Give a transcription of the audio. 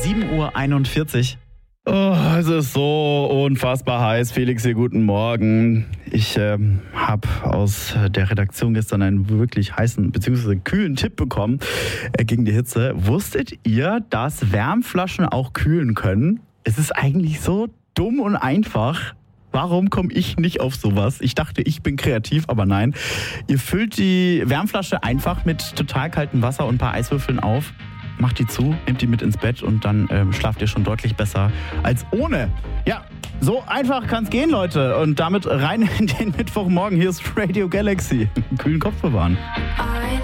7:41 Uhr. Oh, es ist so unfassbar heiß. Felix hier, guten Morgen. Ich habe aus der Redaktion gestern einen wirklich heißen bzw. kühlen Tipp bekommen gegen die Hitze. Wusstet ihr, dass Wärmflaschen auch kühlen können? Es ist eigentlich so dumm und einfach. Warum komme ich nicht auf sowas? Ich dachte, ich bin kreativ, aber nein. Ihr füllt die Wärmflasche einfach mit total kaltem Wasser und ein paar Eiswürfeln auf. Macht die zu, nehmt die mit ins Bett und dann schlaft ihr schon deutlich besser als ohne. Ja, so einfach kann's gehen, Leute. Und damit rein in den Mittwochmorgen. Hier ist Radio Galaxy. Kühlen Kopf bewahren.